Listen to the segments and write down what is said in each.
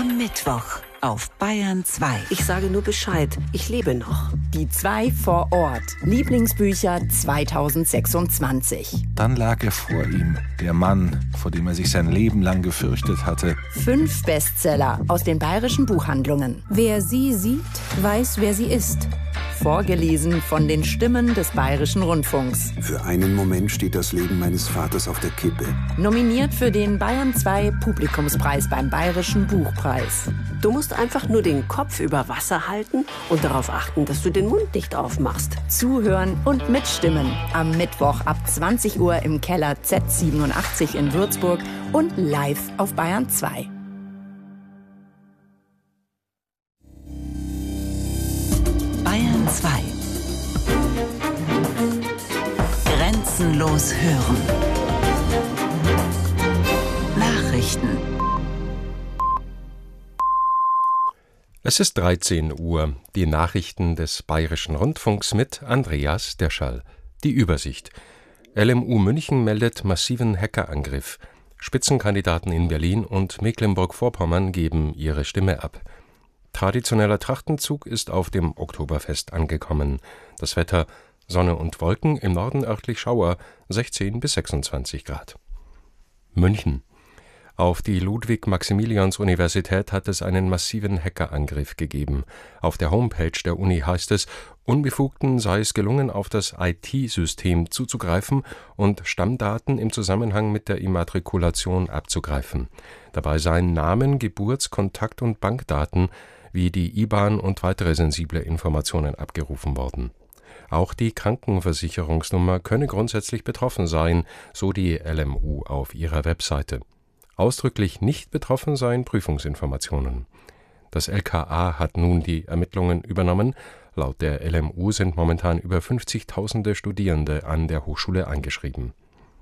Am Mittwoch auf Bayern 2. Ich sage nur Bescheid, ich lebe noch. Die 2 vor Ort. Lieblingsbücher 2026. Dann lag er vor ihm, der Mann, vor dem er sich sein Leben lang gefürchtet hatte. 5 Bestseller aus den bayerischen Buchhandlungen. Wer sie sieht, weiß, wer sie ist. Vorgelesen von den Stimmen des Bayerischen Rundfunks. Für einen Moment steht das Leben meines Vaters auf der Kippe. Nominiert für den Bayern 2 Publikumspreis beim Bayerischen Buchpreis. Du musst einfach nur den Kopf über Wasser halten und darauf achten, dass du den Mund nicht aufmachst. Zuhören und mitstimmen. Am Mittwoch ab 20 Uhr im Keller Z87 in Würzburg und live auf Bayern 2. Bayern 2. Grenzenlos hören. Nachrichten. Es ist 13 Uhr. Die Nachrichten des Bayerischen Rundfunks mit Andreas Derschall. Die Übersicht. LMU München meldet massiven Hackerangriff. Spitzenkandidaten in Berlin und Mecklenburg-Vorpommern geben ihre Stimme ab. Traditioneller Trachtenzug ist auf dem Oktoberfest angekommen. Das Wetter: Sonne und Wolken, im Norden örtlich Schauer, 16 bis 26 Grad. München. Auf die Ludwig-Maximilians-Universität hat es einen massiven Hackerangriff gegeben. Auf der Homepage der Uni heißt es, Unbefugten sei es gelungen, auf das IT-System zuzugreifen und Stammdaten im Zusammenhang mit der Immatrikulation abzugreifen. Dabei seien Namen, Geburts-, Kontakt- und Bankdaten wie die IBAN und weitere sensible Informationen abgerufen worden. Auch die Krankenversicherungsnummer könne grundsätzlich betroffen sein, so die LMU auf ihrer Webseite. Ausdrücklich nicht betroffen seien Prüfungsinformationen. Das LKA hat nun die Ermittlungen übernommen. Laut der LMU sind momentan über 50.000 Studierende an der Hochschule eingeschrieben.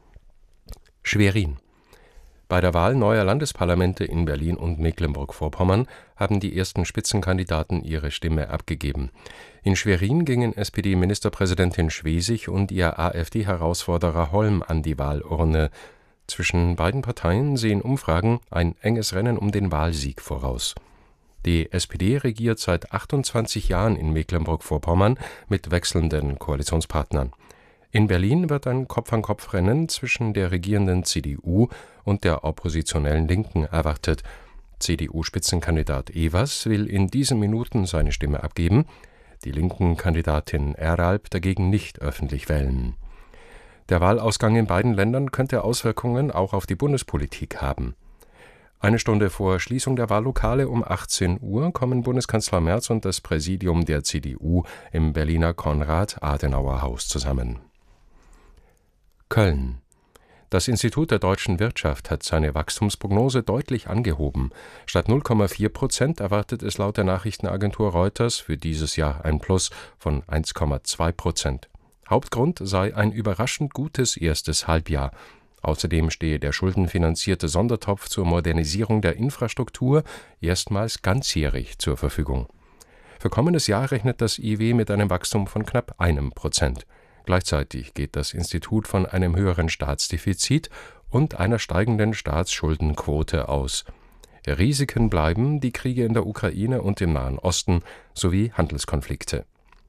Schwerin. Bei der Wahl neuer Landesparlamente in Berlin und Mecklenburg-Vorpommern haben die ersten Spitzenkandidaten ihre Stimme abgegeben. In Schwerin gingen SPD-Ministerpräsidentin Schwesig und ihr AfD-Herausforderer Holm an die Wahlurne. Zwischen beiden Parteien sehen Umfragen ein enges Rennen um den Wahlsieg voraus. Die SPD regiert seit 28 Jahren in Mecklenburg-Vorpommern mit wechselnden Koalitionspartnern. In Berlin wird ein Kopf-an-Kopf-Rennen zwischen der regierenden CDU und der oppositionellen Linken erwartet. CDU-Spitzenkandidat Evers will in diesen Minuten seine Stimme abgeben, die Linken-Kandidatin Eralb dagegen nicht öffentlich wählen. Der Wahlausgang in beiden Ländern könnte Auswirkungen auch auf die Bundespolitik haben. Eine Stunde vor Schließung der Wahllokale um 18 Uhr kommen Bundeskanzler Merz und das Präsidium der CDU im Berliner Konrad-Adenauer-Haus zusammen. Köln. Das Institut der deutschen Wirtschaft hat seine Wachstumsprognose deutlich angehoben. Statt 0,4% erwartet es laut der Nachrichtenagentur Reuters für dieses Jahr ein Plus von 1,2%. Hauptgrund sei ein überraschend gutes erstes Halbjahr. Außerdem stehe der schuldenfinanzierte Sondertopf zur Modernisierung der Infrastruktur erstmals ganzjährig zur Verfügung. Für kommendes Jahr rechnet das IW mit einem Wachstum von knapp 1%. Gleichzeitig geht das Institut von einem höheren Staatsdefizit und einer steigenden Staatsschuldenquote aus. Risiken bleiben die Kriege in der Ukraine und im Nahen Osten sowie Handelskonflikte.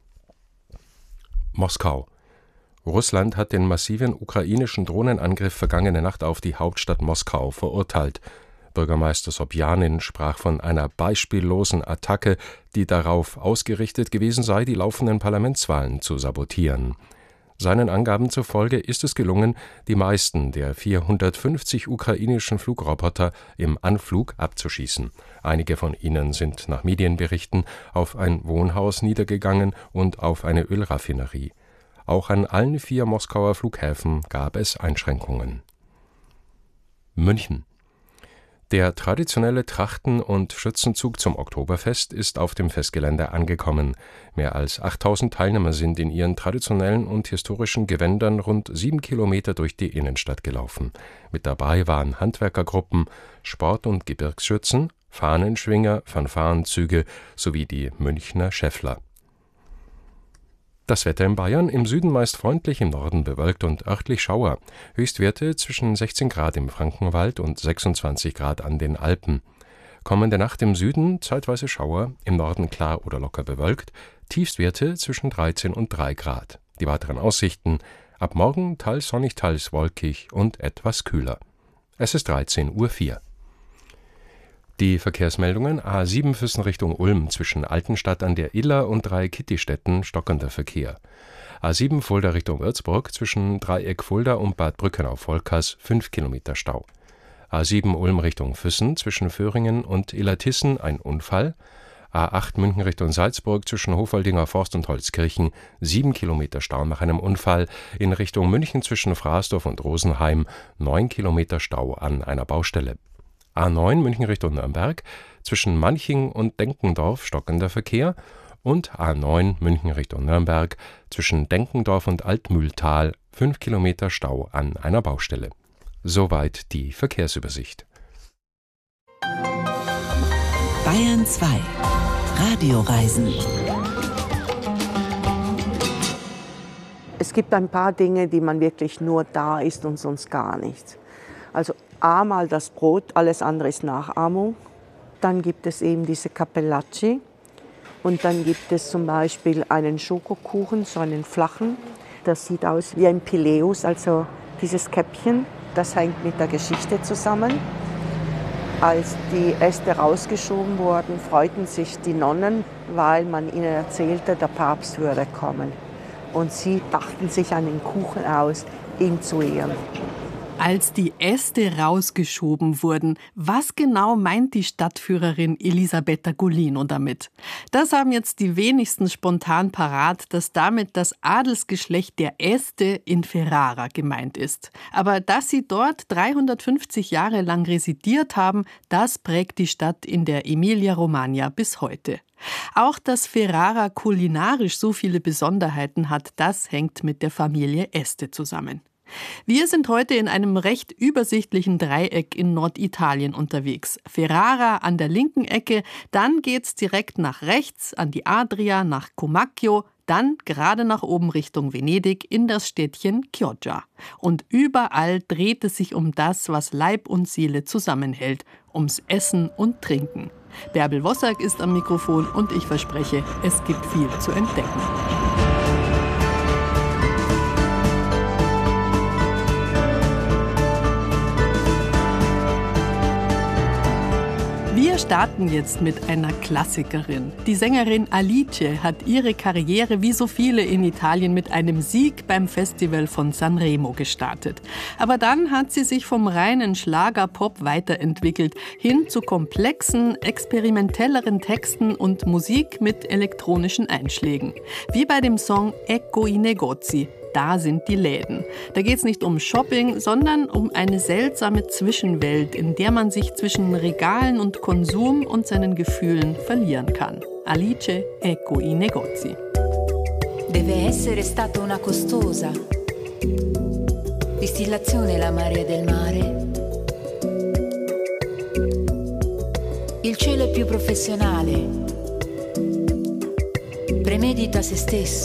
Moskau. Russland hat den massiven ukrainischen Drohnenangriff vergangene Nacht auf die Hauptstadt Moskau verurteilt. Bürgermeister Sobjanin sprach von einer beispiellosen Attacke, die darauf ausgerichtet gewesen sei, die laufenden Parlamentswahlen zu sabotieren. Seinen Angaben zufolge ist es gelungen, die meisten der 450 ukrainischen Flugroboter im Anflug abzuschießen. Einige von ihnen sind nach Medienberichten auf ein Wohnhaus niedergegangen und auf eine Ölraffinerie. Auch an allen 4 Moskauer Flughäfen gab es Einschränkungen. München. Der traditionelle Trachten- und Schützenzug zum Oktoberfest ist auf dem Festgelände angekommen. Mehr als 8.000 Teilnehmer sind in ihren traditionellen und historischen Gewändern rund 7 Kilometer durch die Innenstadt gelaufen. Mit dabei waren Handwerkergruppen, Sport- und Gebirgsschützen, Fahnenschwinger, Fanfarenzüge sowie die Münchner Schäffler. Das Wetter in Bayern: im Süden meist freundlich, im Norden bewölkt und örtlich Schauer. Höchstwerte zwischen 16 Grad im Frankenwald und 26 Grad an den Alpen. Kommende Nacht im Süden zeitweise Schauer, im Norden klar oder locker bewölkt, Tiefstwerte zwischen 13 und 3 Grad. Die weiteren Aussichten: ab morgen teils sonnig, teils wolkig und etwas kühler. Es ist 13:04 Uhr. Die Verkehrsmeldungen: A7 Füssen Richtung Ulm zwischen Altenstadt an der Iller und Drei-Kitty-Städten stockender Verkehr. A7 Fulda Richtung Würzburg zwischen Dreieck Fulda und Bad Brückenau-Volkers 5 Kilometer Stau. A7 Ulm Richtung Füssen zwischen Föhringen und Illertissen ein Unfall. A8 München Richtung Salzburg zwischen Hofaldinger Forst und Holzkirchen 7 Kilometer Stau nach einem Unfall. In Richtung München zwischen Fraßdorf und Rosenheim 9 Kilometer Stau an einer Baustelle. A9 München Richtung Nürnberg zwischen Manching und Denkendorf stockender Verkehr und A9 München Richtung Nürnberg zwischen Denkendorf und Altmühltal 5 Kilometer Stau an einer Baustelle. Soweit die Verkehrsübersicht. Bayern 2 Radioreisen. Es gibt ein paar Dinge, die man wirklich nur da isst und sonst gar nicht. Also einmal das Brot, alles andere ist Nachahmung. Dann gibt es eben diese Cappellacci. Und dann gibt es zum Beispiel einen Schokokuchen, so einen flachen. Das sieht aus wie ein Pileus, also dieses Käppchen. Das hängt mit der Geschichte zusammen. Als die Äste rausgeschoben wurden, freuten sich die Nonnen, weil man ihnen erzählte, der Papst würde kommen. Und sie dachten sich einen Kuchen aus, ihm zu ehren. Als die Äste rausgeschoben wurden, was genau meint die Stadtführerin Elisabetta Golino damit? Das haben jetzt die wenigsten spontan parat, dass damit das Adelsgeschlecht der Este in Ferrara gemeint ist. Aber dass sie dort 350 Jahre lang residiert haben, das prägt die Stadt in der Emilia-Romagna bis heute. Auch dass Ferrara kulinarisch so viele Besonderheiten hat, das hängt mit der Familie Este zusammen. Wir sind heute in einem recht übersichtlichen Dreieck in Norditalien unterwegs. Ferrara an der linken Ecke, dann geht's direkt nach rechts an die Adria, nach Comacchio, dann gerade nach oben Richtung Venedig in das Städtchen Chioggia. Und überall dreht es sich um das, was Leib und Seele zusammenhält, ums Essen und Trinken. Bärbel Wossack ist am Mikrofon und ich verspreche, es gibt viel zu entdecken. Wir starten jetzt mit einer Klassikerin. Die Sängerin Alice hat ihre Karriere wie so viele in Italien mit einem Sieg beim Festival von Sanremo gestartet. Aber dann hat sie sich vom reinen Schlagerpop weiterentwickelt, hin zu komplexen, experimentelleren Texten und Musik mit elektronischen Einschlägen. Wie bei dem Song Ecco i negozi. Da sind die Läden. Da geht es nicht um Shopping, sondern um eine seltsame Zwischenwelt, in der man sich zwischen Regalen und Konsum und seinen Gefühlen verlieren kann. Alice, Ecco i negozi. Deve essere stata una costosa distillazione la marea del mare. Il cielo è più professionale, premedita se stesso.